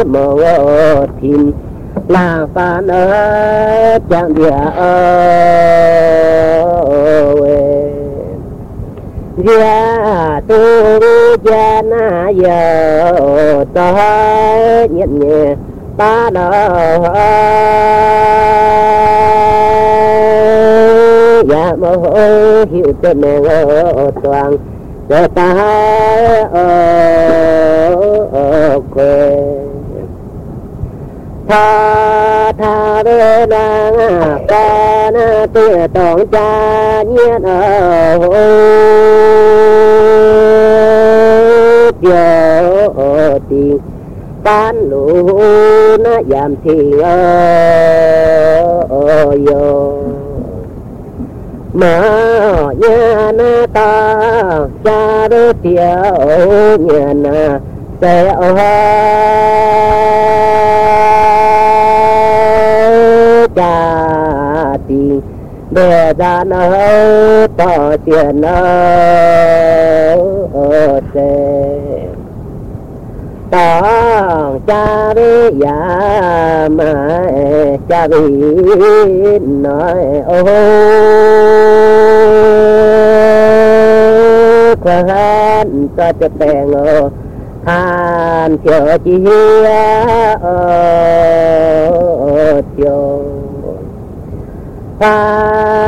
mồ thìn là phan chẳng địa gia tu gia na giờ tới nhận nhẹ ta đó dạ mô hiểu tên mẹ toàn cho ta quê tha tha đê đang ca na tia tổng cha nhiên giờ thì ban lũ na giảm thì yo mà nhà na ta cha đê tiểu nhà na sẽ cha thì để ra nó to tiền nó tao cha đi ya mà cha đi nói ô khoan cho bèn than chờ chi chiều